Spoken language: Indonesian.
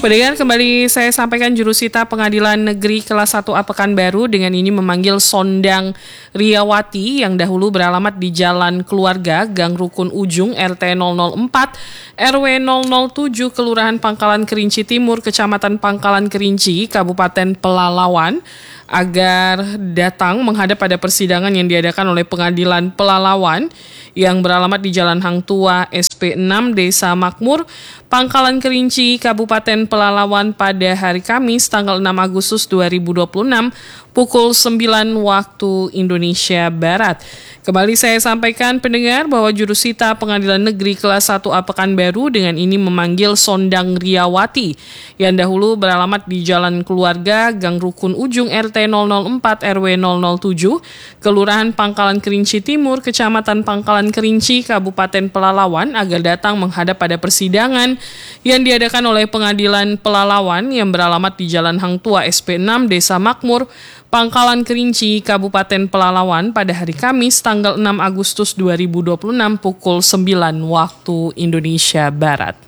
Pendengar, kembali saya sampaikan jurusita Pengadilan Negeri Kelas 1A Pekanbaru dengan ini memanggil Sondang Riyawati yang dahulu beralamat di Jalan Keluarga, Gang Rukun Ujung, RT 004, RW 007, Kelurahan Pangkalan Kerinci Timur, Kecamatan Pangkalan Kerinci, Kabupaten Pelalawan, agar datang menghadap pada persidangan yang diadakan oleh Pengadilan Pelalawan yang beralamat di Jalan Hang Tua, SP 6, Desa Makmur, Pangkalan Kerinci, Kabupaten Pelalawan pada hari Kamis tanggal 6 Agustus 2026 pukul 9 waktu Indonesia Barat. Kembali saya sampaikan pendengar bahwa jurusita Pengadilan Negeri Kelas 1A Pekanbaru dengan ini memanggil Sondang Riyawati yang dahulu beralamat di Jalan Keluarga, Gang Rukun Ujung, RT 004 RW 007, Kelurahan Pangkalan Kerinci Timur, Kecamatan Pangkalan Kerinci, Kabupaten Pelalawan agar datang menghadap pada persidangan yang diadakan oleh Pengadilan Pelalawan yang beralamat di Jalan Hang Tua, SP 6, Desa Makmur, Pangkalan Kerinci, Kabupaten Pelalawan pada hari Kamis tanggal 6 Agustus 2026 pukul 9 waktu Indonesia Barat.